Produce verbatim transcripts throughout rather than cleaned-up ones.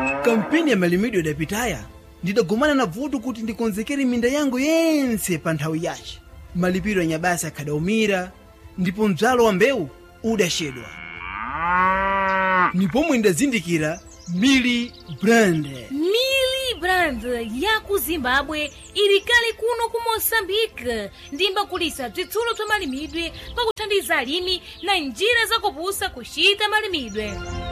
Kampeni ya malimidwe idapitaya ndidagumana na vuto kuti ndikonzekere minda yangu yense pa nthawi yace. Malipiro ya nyabasa akadaumira ndipo mdzalo wa mbewu udashedwa. Ndipo mwindazindikira Mili Brand. Mili Brand ya ku Zimbabwe ili kali kuno ku Mozambique ndimba kulisa bzitsulo bza malimidwe pakuthandiza alimi na njira zakupusa kuchita malimidwe.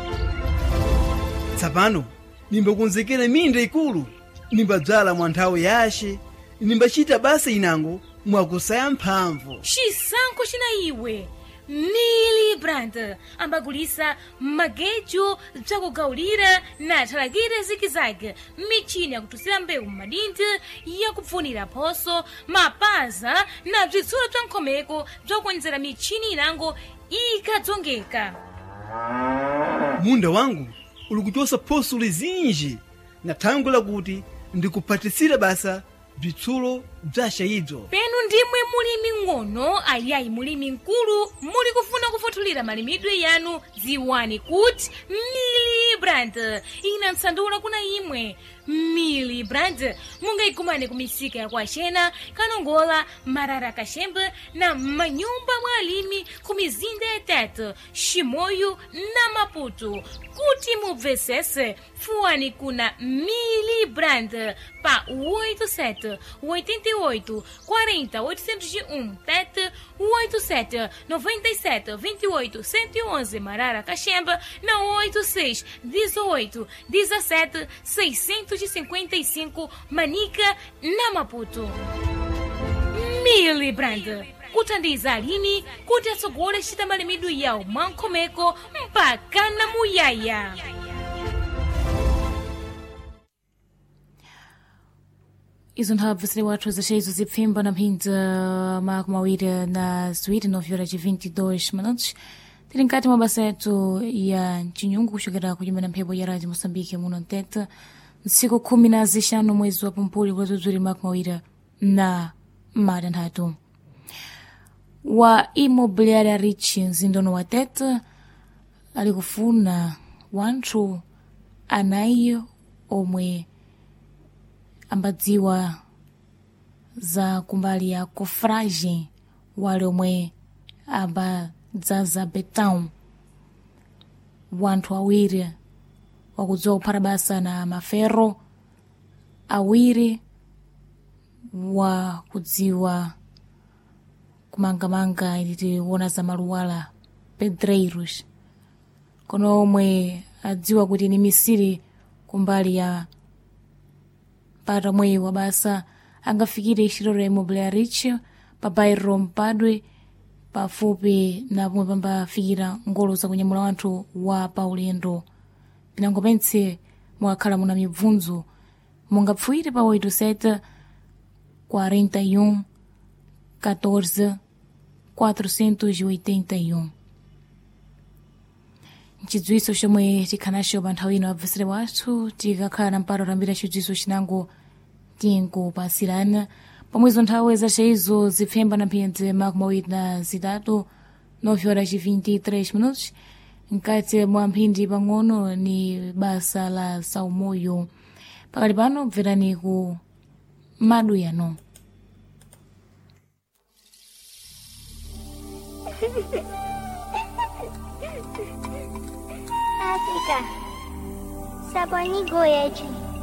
Tsapano nimbakonzekera minda ikulu, nimbadzala mwa nthawi yace, nimbachita basa inango mwakusaya mphamvu. Chisankho china iwe Mili Brand ambagulisa magejo bzakugawulira na thalakire zikizaki, michini yakutusira mbewu m'madinti, yakupfunira phoso, mapaza na bzitsulo bza nkhomeko bzakuonjezera michini inango ikadzongeka. Munda wangu uli kuchosa phoso lizinji na thango lakuti ndikuphatisira basa bzitsulo bzace idzo. Penu ndimwe mulimi ng'ono ayayi mulimi nkulu muli kufuna kufuthulira malimidwe yanu, ziwani kuti Mili Brand ina msandula kuna imwe. Mili Brand mungaikumane kumisika ya Kwaxena, Kanongola, Marara Kaxembe na manyumba mwa alimi kumizinda ya Tete, Chimoio na Maputo. Kuti mubvesese fuani kuna Mili Brand pa oito sete oito oito quarenta oitocentos e um Tete, oito sete noventa e sete vinte e oito cento e onze Marara Kaxembe na oito seis dezoito dezessete seiscentos e cinquenta e cinco Manica na Maputo. Mili Brand kuthandiza alimi kuti atsogole chita malimidwe yawo mwankhomeko mpaka na muyaya. Izo nthabvisire wathu zacezo zipfimba na mphinza mako mawiri na ziwiri nove horas e vinte e dois minutos. Tili nkati mwa basa yetu ya Chinyungu kuchokera kunyumba na mphepo ya Radio Moçambique muno Ntete. Nsiku kumi na zixanu mwezi wa Pumpuli kwa zuzuri mako mawiri na mada nthatu. Wa Imobiliária Rich nzindono wa Tete alikufuna wanthu anayi omwe ambadziwa za kumbali ya kufragem wale omwe ambadzaza betão. Wanthu awiri wakudziwa kuphata basa na mafero, awiri wakudziwa kumangamanga ili wona za maluwala pedreiros, kono omwe adziwa kuti ni misiri kumbali ya para mwe wa basa angafikire Ixiroro ya Imobiliária Rich pa bairro Mpadwe pafupi na pomwe pambafikira ngolo za kunyamula wanthu wa paulendo. Pinango pense mwakhala muna mibvunzo mungapfuire pa oito sete quarenta e um quatorze quatrocentos e oitenta e um. Chidziwiso chomwe tikhanacho pa nthawi ino abvesere wathu tikakhala na mparo rambira chidziwiso chinango tinkupasirana pomwezo nthawi zaceizo zipfemba na mphenze mako mawiri na zitatu nove horas e vinte e três minutos. Nkati mwa mphindi pang'ono ni basa la saumoyo. Pakali pano bverani ku madu yano. Afrika, sabani goyechi.